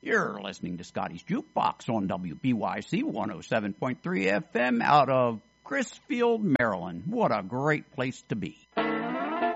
You're listening to Scotty's Jukebox on WBYC 107.3 FM out of Crisfield, Maryland. What a great place to be.